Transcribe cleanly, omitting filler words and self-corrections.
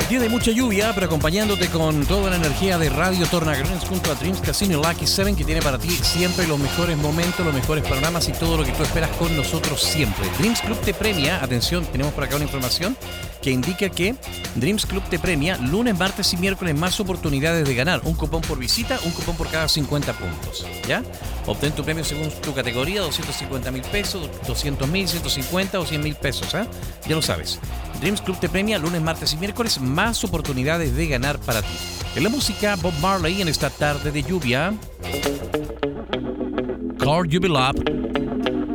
Día de mucha lluvia, pero acompañándote con toda la energía de Radio Tornagrones junto a Dreams Casino y Lucky 7, que tiene para ti siempre los mejores momentos, los mejores panoramas y todo lo que tú esperas con nosotros siempre. Dreams Club te premia, atención, tenemos por acá una información que indica que Dreams Club te premia lunes, martes y miércoles más oportunidades de ganar. Un cupón por visita, un cupón por cada 50 puntos, ¿ya? Obtén tu premio según tu categoría, 250.000 pesos, 200.000, 150 o 100.000 pesos, ¿eh? Ya lo sabes. Dreams Club te premia lunes, martes y miércoles más oportunidades de ganar para ti. En la música, Bob Marley en esta tarde de lluvia. Call You Be Love.